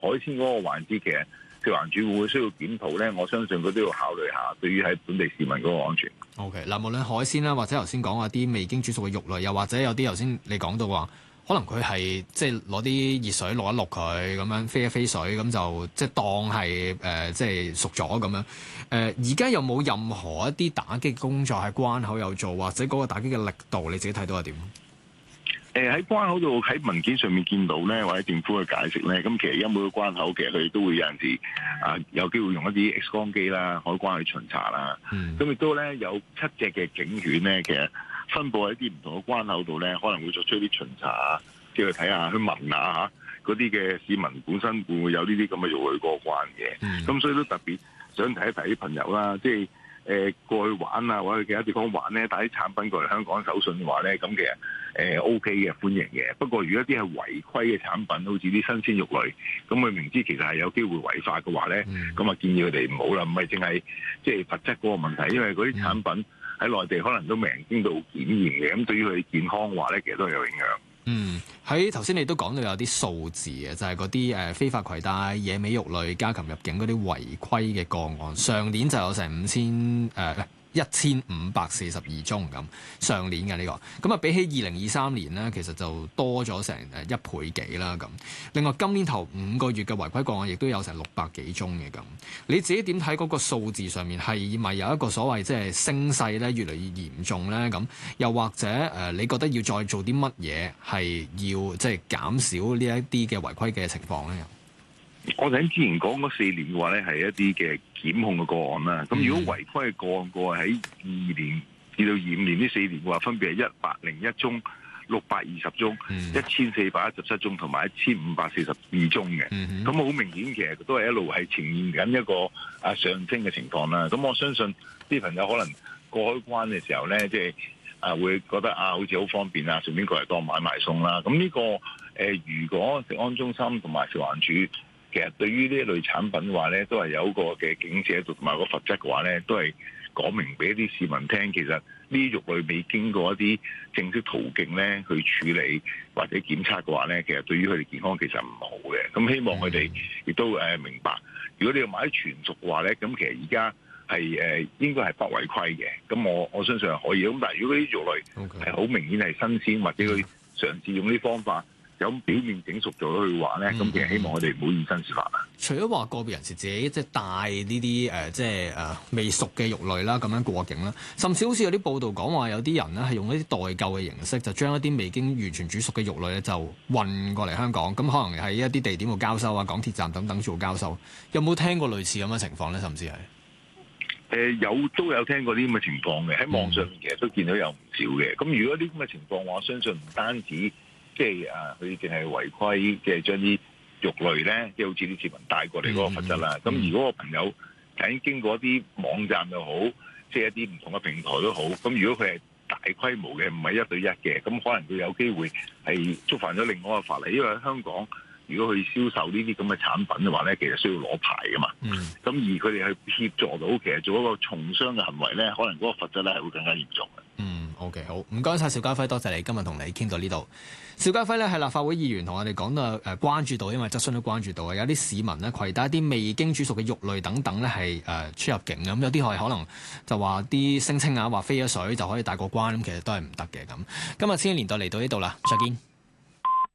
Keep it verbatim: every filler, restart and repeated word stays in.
海鮮嗰個環節，其實食環署會唔會需要檢討咧？我相信佢都要考慮下，對於喺本地市民嗰個安全。 O K， 嗱，無論海鮮啦，或者頭先講話啲未經煮熟嘅肉類，又或者有啲頭先你講到話，可能佢係即係攞啲熱水淥一淥佢，咁樣飛一飛水，咁就即係當係誒、呃、即係熟咗咁樣。誒而家有冇任何一啲打擊工作喺關口有做，或者嗰個打擊嘅力度你自己睇到係點？ 誒喺關口度喺文件上面見到咧，或者政府嘅解釋咧，咁其實而家每個關口其實佢哋都會有陣時啊有機會用一啲 X 光機啦、海關去巡查啦。咁亦、嗯、都咧有七隻嘅警犬咧，其實分佈喺啲唔同嘅關口度咧，可能會作出一啲巡查啊，即係去睇下、去聞下嚇嗰啲嘅市民本身會唔會有呢啲咁嘅肉類過關嘅。咁、嗯、所以都特別想提一提啲朋友啦，即係。誒過去玩啊，或者其他地方玩咧，帶啲產品過嚟香港手信嘅話咧，咁其實誒 O K 嘅，歡迎嘅。不過如果一啲係違規嘅產品，好似啲新鮮肉類，咁佢明知其實係有機會違法嘅話咧，咁啊、嗯、建議佢哋唔好啦，唔係淨係即係罰則嗰個問題，因為嗰啲產品喺內地可能都未人經到檢驗嘅，咁對於佢哋健康嘅話咧，其實都係有影響。 嗯，喺頭先你都講到有啲數字嘅，就係嗰啲誒非法攜帶野味肉類家禽入境嗰啲違規嘅個案，上年就有成五千誒一千五百四十二宗咁，上年嘅呢、這個，咁啊比起二零二三年呢，其實就多咗成誒一倍幾啦咁。另外今年頭五個月嘅違規個案亦都有成六百幾宗嘅咁。你自己點睇嗰個數字上面係咪有一個所謂即係升勢咧，越嚟越嚴重咧咁？又或者誒、呃，你覺得要再做啲乜嘢係要即係減少呢一啲嘅違規嘅情況咧？ 我哋之前講嗰四年嘅話咧，係一啲嘅檢控嘅個案啦。咁、嗯、如果違規嘅個案過喺二年至到二五年呢四年嘅話，分別係一百零一宗、六百二十宗、一千四百一十七宗同埋一千五百四十二宗嘅。咁好、嗯、明顯，其實都係一路係呈現緊一個啊上升嘅情況啦。咁我相信啲朋友可能過海關嘅時候咧，即係啊會覺得啊好似好方便啊，順便過嚟當買埋餸啦。咁呢、這個誒、呃，如果食安中心同埋食環署，其實對於呢一類產品嘅話咧，都係有個嘅警示喺度，同埋個罰則嘅話咧，都係講明俾一啲市民聽。其實呢啲肉類未經過一啲正式途徑咧去處理或者檢測嘅話咧，其實對於佢哋健康其實唔好嘅。咁希望佢哋亦都誒明白，如果你要買啲全熟嘅話咧，咁其實而家係誒應該係不違規嘅。咁我我相信係可以。咁但係如果啲肉類係好明顯係新鮮，或者佢嘗試用呢啲方法，有表面整熟咗去話咧，咁其實希望我哋唔好以身試法啦。 除咗話個別人士自己即係帶呢啲誒，即係誒、呃、未熟嘅肉類啦，咁樣過境啦，甚至好似有啲報道講話，有啲人咧係用一啲代購嘅形式，就將一啲未經完全煮熟嘅肉類咧，就運過嚟香港。咁可能喺一啲地點度交收啊，港鐵站等等做交收。有冇聽過類似咁嘅情況咧？甚至係誒、 呃、有都有聽過啲咁嘅情況嘅，喺網上面其實都見到有唔少嘅。咁、嗯、如果啲咁嘅情況，我相信唔單止。即係啊，佢淨係違規，即係將啲肉類咧，即係好似啲市民帶過嚟嗰個罰則啦。咁、嗯、如果個朋友已經經過一啲網站又好，即係一啲唔同嘅平台都好，咁如果佢係大規模嘅，唔係一對一嘅，咁可能佢有機會係觸犯咗另外一個法例。因為喺香港，如果佢銷售呢啲咁嘅產品嘅話咧，其實需要攞牌噶嘛。咁、嗯、而佢哋去協助到，其實做一個從商嘅行為咧，可能嗰個罰則咧係會更加嚴重嘅。 嗯 OK 好，唔該晒邵家輝，多謝你今日同你傾到呢度。邵家輝咧係立法會議員，同我哋講到誒關注到，因為質詢都關注到啊，有啲市民咧攜帶一啲未經煮熟嘅肉類等等咧係誒出入境嘅，咁有啲係可能就話啲聲稱啊話飛咗水就可以帶過關，咁其實都係唔得嘅咁。今日千禧年代嚟到呢度啦，再見。